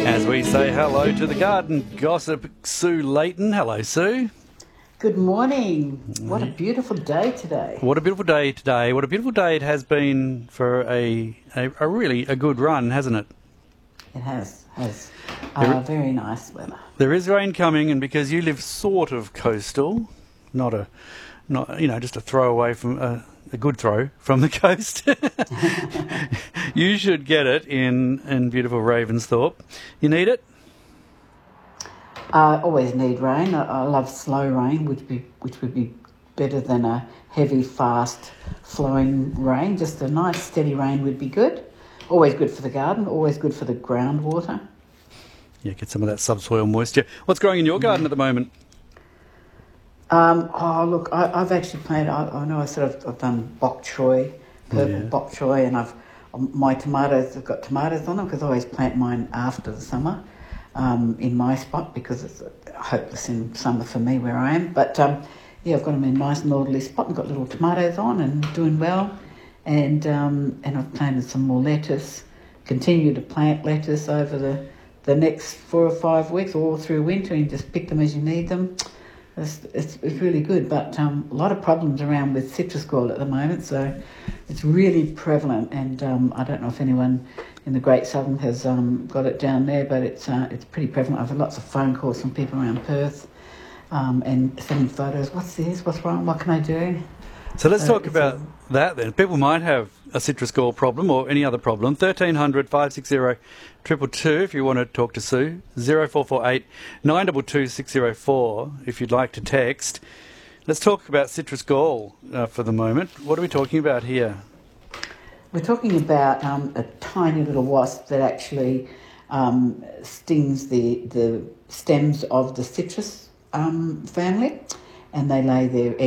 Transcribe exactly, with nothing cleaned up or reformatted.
As we say hello to the garden gossip, Sue Layton. Hello, Sue. Good morning. What a beautiful day today. What a beautiful day today. What a beautiful day it has been for a a, a really a good run, hasn't it? It has, has. Uh, very nice weather. There is rain coming, and because you live sort of coastal, not a, not you know, just a throw away from a, a good throw from the coast, you should get it in in beautiful Ravensthorpe. You need it? I uh, always need rain. I, I love slow rain, which be which would be better than a heavy, fast flowing rain. Just a nice, steady rain would be good. Always good for the garden. Always good for the groundwater. Yeah, get some of that subsoil moisture. What's growing in your garden at the moment? Um, oh, look, I, I've actually planted. I, I know I sort of I've done bok choy, purple Yeah. bok choy, and I've my tomatoes. I've got tomatoes on them because I always plant mine after the summer. Um, in my spot because it's hopeless in summer for me where I am. But um, yeah, I've got them in a nice northerly spot and got little tomatoes on and doing well. And um, and I've planted some more lettuce. Continue to plant lettuce over the, the next four or five weeks, all through winter, and just pick them as you need them. It's, it's, it's really good, but um, a lot of problems around with citrus gall at the moment, so it's really prevalent. And um, I don't know if anyone in the Great Southern has um, got it down there, but it's uh, it's pretty prevalent. I've had lots of phone calls from people around Perth um, and sending photos. What's this? What's wrong? What can I do? So let's So talk it's about a- that then. People might have a citrus gall problem or any other problem. thirteen hundred, five six zero, two two two if you want to talk to Sue. zero four four eight, nine two two, six zero four if you'd like to text. Let's talk about citrus gall uh, for the moment. What are we talking about here? We're talking about um, a tiny little wasp that actually um, stings the the stems of the citrus um, family, and they lay their eggs.